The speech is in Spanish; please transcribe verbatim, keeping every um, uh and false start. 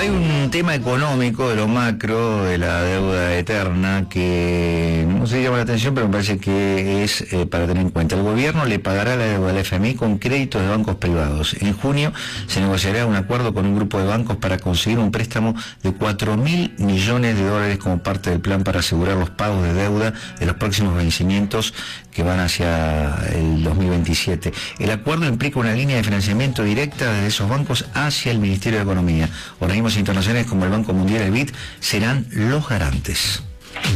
hay un tema económico de lo macro, de la deuda eterna, que no se llama la atención, pero me parece que es eh, para tener en cuenta. El gobierno le pagará la deuda al F M I con créditos de bancos privados. En junio se negociará un acuerdo con un grupo de bancos para conseguir un préstamo de cuatro mil millones de dólares como parte del plan para asegurar los pagos de deuda de los próximos vencimientos que van hacia el dos mil veintisiete. El acuerdo implica una línea de financiamiento directa desde esos bancos hacia el Ministerio de Economía. Organismos internacionales como el Banco Mundial y el B I D serán los garantes.